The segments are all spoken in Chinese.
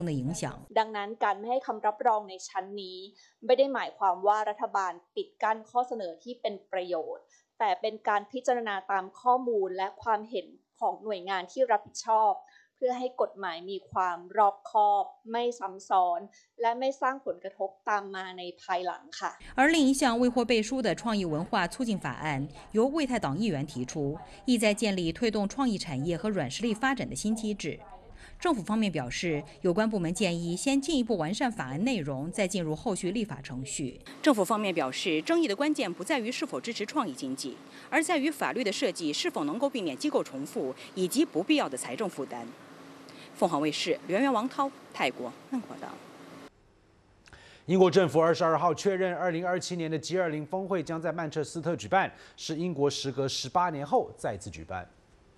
的影响。 ดังนั้นการไม่ให้คำรับรองในชั้นนี้ไม่ได้หมายความว่ารัฐบาลปิดกั้นข้อเสนอที่เป็นประโยชน์แต่เป็นการพิจารณาตามข้อมูลและความเห็นของหน่วยงานที่รับผิดชอบเพื่อให้กฎหมายมีความรอบคอบไม่ซ้ำซ้อนและไม่สร้างผลกระทบตามมาในภายหลังค่ะ而另一项未获背书的创意文化促进法案由为泰党议员提出，意在建立推动创意产业和软实力发展的新机制。政府方面表示，有关部门建议先进一步完善法案内容，再进入后续立法程序。政府方面表示，争议的关键不在于是否支持创意经济，而在于法律的设计是否能够避免机构重复以及不必要的财政负担。凤凰卫视刘源、王涛，泰国孟报道。 英国政府22号确认，2027年的 G20 峰会将在曼彻斯特举办，是英国时隔18年后再次举办。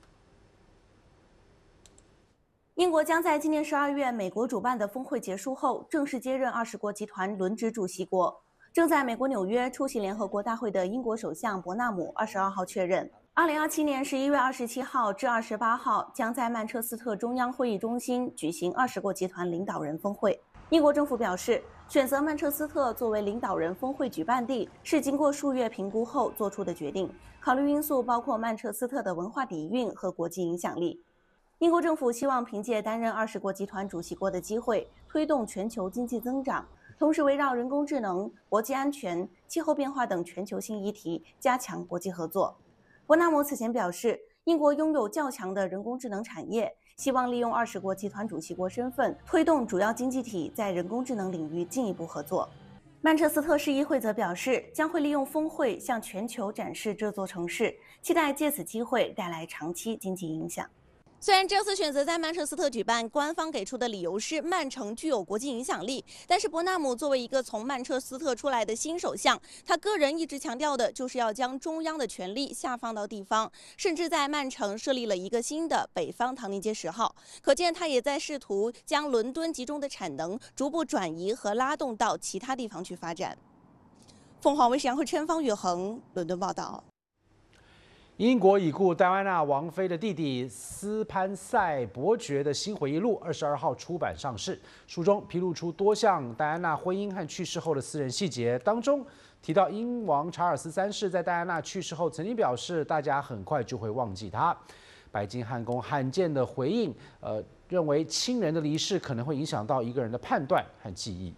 英国将在今年12月美国主办的峰会结束后，正式接任20国集团轮值主席国。正在美国纽约出席联合国大会的英国首相伯纳姆22号确认，2027年11月27号至28号将在曼彻斯特中央会议中心举行20国集团领导人峰会。英国政府表示，选择曼彻斯特作为领导人峰会举办地是经过数月评估后做出的决定，考虑因素包括曼彻斯特的文化底蕴和国际影响力。英国政府希望凭借担任20国集团主席国的机会，推动全球经济增长，同时围绕人工智能、国际安全、气候变化等全球性议题加强国际合作。伯纳姆此前表示，英国拥有较强的人工智能产业，希望利用20国集团主席国身份，推动主要经济体在人工智能领域进一步合作。曼彻斯特市议会则表示，将会利用峰会向全球展示这座城市，期待借此机会带来长期经济影响。 虽然这次选择在曼彻斯特举办，官方给出的理由是曼城具有国际影响力，但是伯纳姆作为一个从曼彻斯特出来的新首相，他个人一直强调的就是要将中央的权力下放到地方，甚至在曼城设立了一个新的北方唐宁街10号，可见他也在试图将伦敦集中的产能逐步转移和拉动到其他地方去发展。凤凰卫视杨慧琛、方宇恒伦敦报道。 英国已故戴安娜王妃的弟弟斯潘塞伯爵的新回忆录22号出版上市，书中披露出多项戴安娜婚姻和去世后的私人细节，当中提到英王查尔斯3世在戴安娜去世后曾经表示，大家很快就会忘记她。白金汉宫罕见的回应，认为亲人的离世可能会影响到一个人的判断和记忆。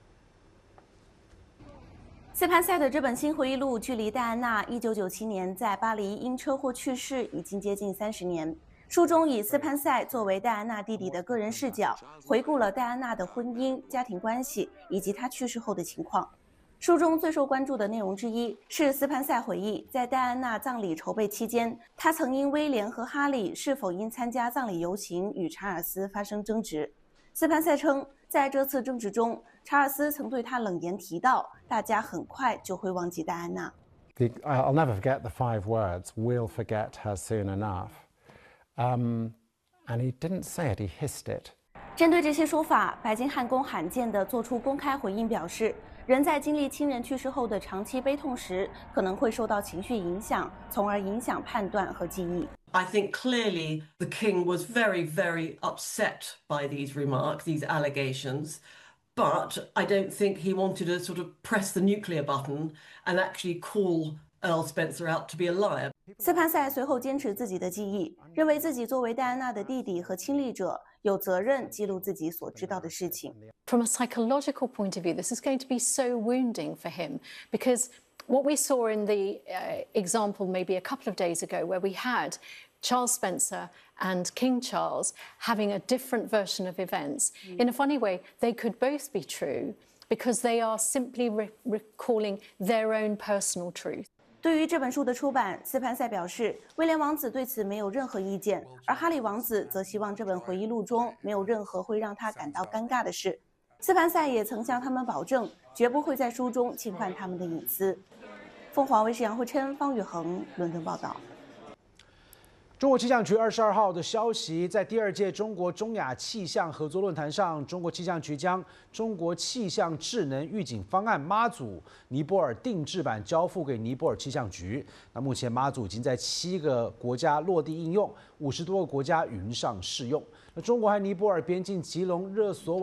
斯潘塞的这本新回忆录距离戴安娜1997年在巴黎因车祸去世已经接近30年。书中以斯潘塞作为戴安娜弟弟的个人视角，回顾了戴安娜的婚姻、家庭关系以及她去世后的情况。书中最受关注的内容之一是斯潘塞回忆，在戴安娜葬礼筹备期间，他曾因威廉和哈利是否应参加葬礼游行与查尔斯发生争执。斯潘塞称，在这次争执中，查尔斯曾对他冷言提到，大家很快就会忘记戴安娜。 I'll never forget the 5 words, we'll forget her soon enough. And he didn't say it, he hissed it. 针对这些说法，白金汉宫罕见地做出公开回应，表示人在经历亲人去世后的长期悲痛时，可能会受到情绪影响，从而影响判断和记忆。 I think clearly the king was very, very upset by these remarks, these allegations, but I don't think he wanted to sort of press the nuclear button and actually call Earl Spencer out to be a liar. 斯潘塞随后坚持自己的记忆，认为自己作为戴安娜的弟弟和亲历者，有责任记录自己所知道的事情。 From a psychological point of view, this is going to be so wounding for him because what we saw in the example maybe a couple of days ago where we had Charles Spencer and King Charles having a different version of events. In a funny way, they could both be true because they are simply recalling their own personal truth. 对于这本书的出版，斯潘塞表示，威廉王子对此没有任何意见，而哈里王子则希望这本回忆录中没有任何会让他感到尴尬的事。斯潘塞也曾向他们保证，绝不会在书中侵犯他们的隐私。凤凰卫视杨慧琛、方宇恒伦敦报道。 中国气象局22号的消息，在第2届中国中亚气象合作论坛上，中国气象局将中国气象智能预警方案妈祖尼泊尔定制版交付给尼泊尔气象局。那目前妈祖已经在7个国家落地应用，50多个国家云上试用。 中国和尼泊尔边境吉隆热索